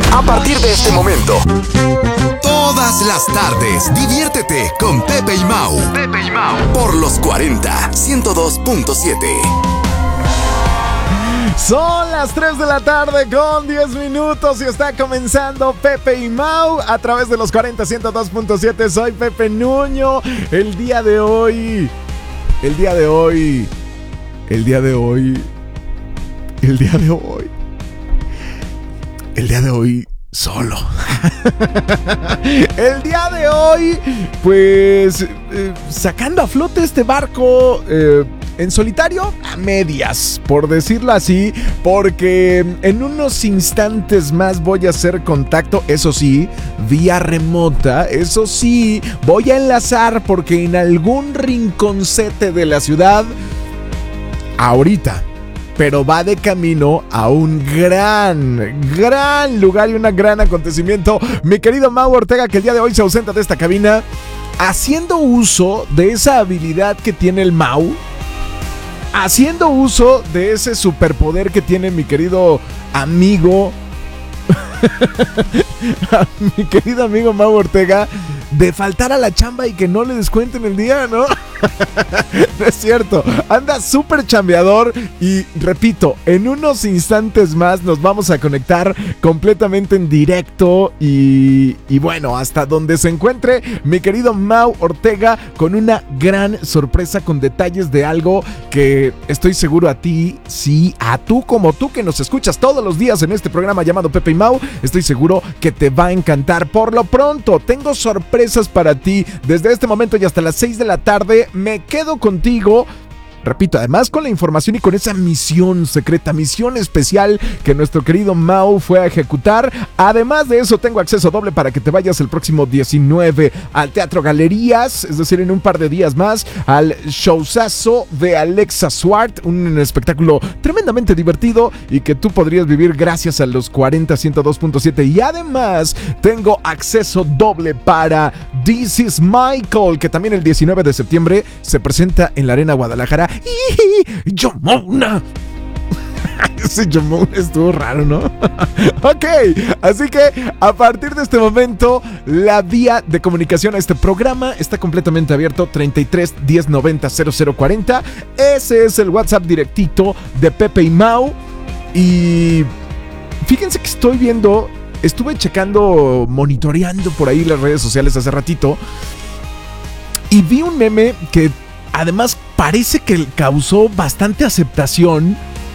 A partir de este momento, todas las tardes, diviértete con Pepe y Mau. Pepe y Mau. Por los 40, 102.7. Son las 3 de la tarde con 10 minutos y está comenzando Pepe y Mau a través de los 40, 102.7. Soy Pepe Nuño. El día de hoy solo. El día de hoy, pues, sacando a flote este barco en solitario, a medias, por decirlo así, porque en unos instantes más voy a hacer contacto, eso sí, vía remota, eso sí, voy a enlazar porque en algún rinconcete de la ciudad, ahorita, pero va de camino a un gran lugar y un gran acontecimiento. Mi querido Mau Ortega, que el día de hoy se ausenta de esta cabina, haciendo uso de esa habilidad que tiene el Mau, haciendo uso de ese superpoder que tiene mi querido amigo, mi querido amigo Mau Ortega, de faltar a la chamba y que no le descuenten el día, ¿no? No es cierto, anda súper chambeador y repito, en unos instantes más nos vamos a conectar completamente en directo y bueno, hasta donde se encuentre mi querido Mau Ortega con una gran sorpresa con detalles de algo que estoy seguro a ti, sí, a tú como tú que nos escuchas todos los días en este programa llamado Pepe y Mau, estoy seguro que te va a encantar. Por lo pronto, tengo sorpresas para ti desde este momento y hasta las 6 de la tarde. Me quedo contigo, repito, además con la información y con esa misión secreta, misión especial que nuestro querido Mau fue a ejecutar. Además de eso, tengo acceso doble para que te vayas el próximo 19 al Teatro Galerías, es decir, en un par de días más, al showzazo de Alexa Swart, un espectáculo tremendamente divertido y que tú podrías vivir gracias a los 40 102.7. Y además, tengo acceso doble para This Is Michael, que también el 19 de septiembre se presenta en la Arena Guadalajara. ¡Yomona! Ese Yomona estuvo raro, ¿no? Ok, así que a partir de este momento la vía de comunicación a este programa está completamente abierto. 33 10 90 0040. Ese es el WhatsApp directito de Pepe y Mau. Y fíjense que estuve checando, monitoreando por ahí las redes sociales hace ratito y vi un meme que además parece que causó bastante aceptación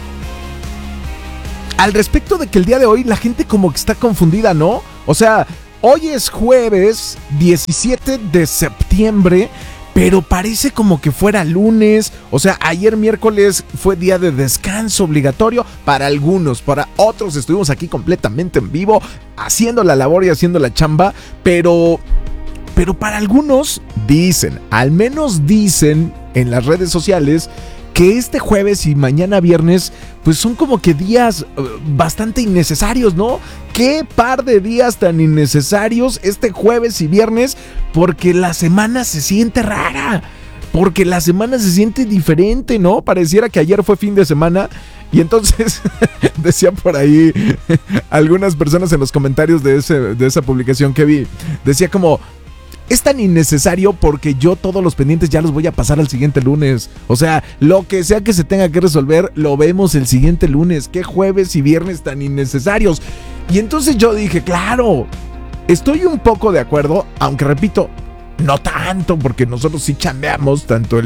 al respecto de que el día de hoy la gente como que está confundida, ¿no? O sea, hoy es jueves 17 de septiembre, pero parece como que fuera lunes. O sea, ayer miércoles fue día de descanso obligatorio para algunos, para otros estuvimos aquí completamente en vivo, haciendo la labor y haciendo la chamba, pero para algunos dicen, al menos dicen en las redes sociales, que este jueves y mañana viernes pues son como que días bastante innecesarios, ¿no? Qué par de días tan innecesarios este jueves y viernes, porque la semana se siente rara, porque la semana se siente diferente, ¿no? Pareciera que ayer fue fin de semana. Y entonces decía por ahí algunas personas en los comentarios de esa publicación que vi, decía como: es tan innecesario porque yo todos los pendientes ya los voy a pasar al siguiente lunes. O sea, lo que sea que se tenga que resolver, lo vemos el siguiente lunes. ¿Qué jueves y viernes tan innecesarios? Y entonces yo dije, claro, estoy un poco de acuerdo, aunque repito, no tanto, porque nosotros sí chambeamos tanto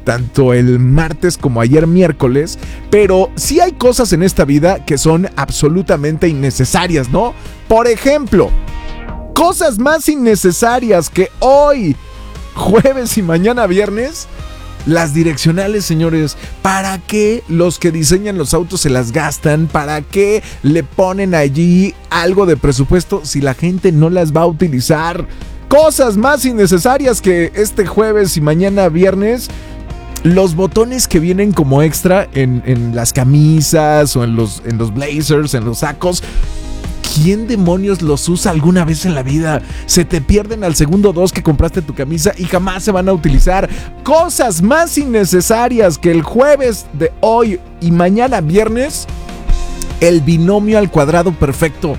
el martes como ayer miércoles, pero sí hay cosas en esta vida que son absolutamente innecesarias, ¿no? Por ejemplo, cosas más innecesarias que hoy, jueves y mañana viernes, las direccionales, señores. ¿Para qué los que diseñan los autos se las gastan? ¿Para qué le ponen allí algo de presupuesto si la gente no las va a utilizar? Cosas más innecesarias que este jueves y mañana viernes. Los botones que vienen como extra en las camisas o en los blazers, en los sacos. ¿Quién demonios los usa alguna vez en la vida? Se te pierden al segundo 2 que compraste tu camisa y jamás se van a utilizar. Cosas más innecesarias que el jueves de hoy y mañana viernes. El binomio al cuadrado perfecto.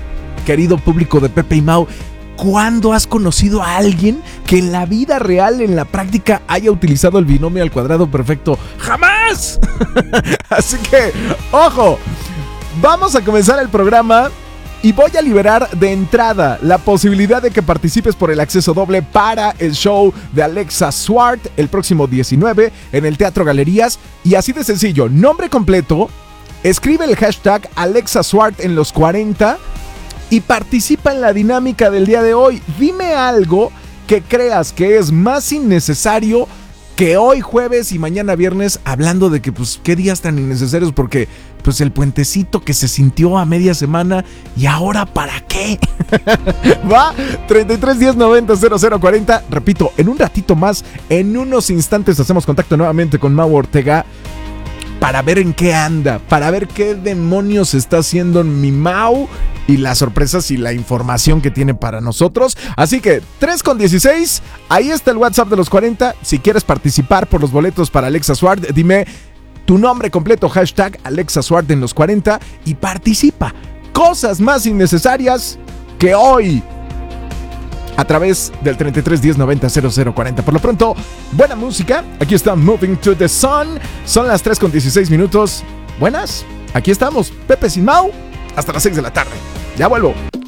querido público de Pepe y Mau, ¿cuándo has conocido a alguien que en la vida real, en la práctica, haya utilizado el binomio al cuadrado perfecto? ¡Jamás! Así que, ¡ojo! Vamos a comenzar el programa y voy a liberar de entrada la posibilidad de que participes por el acceso doble para el show de Alexa Swart el próximo 19 en el Teatro Galerías. Y así de sencillo, nombre completo, escribe el hashtag Alexa Swart en los 40 y participa en la dinámica del día de hoy. Dime algo que creas que es más innecesario que hoy jueves y mañana viernes, hablando de que pues qué días tan innecesarios, porque pues el puentecito que se sintió a media semana y ahora ¿para qué? Va, 33 10 90 00 40. Repito, en un ratito más, en unos instantes hacemos contacto nuevamente con Mau Ortega para ver en qué anda, para ver qué demonios está haciendo mi Mau y las sorpresas y la información que tiene para nosotros. Así que 3:16, ahí está el WhatsApp de los 40. Si quieres participar por los boletos para Alexa Swart, dime tu nombre completo, hashtag Alexa Swart en los 40 y participa. Cosas más innecesarias que hoy, a través del 33 10 90 00 40. Por lo pronto, buena música. Aquí está Moving to the Sun. Son las 3:16 minutos. Buenas, aquí estamos, Pepe sin Mau, hasta las 6 de la tarde. Ya vuelvo.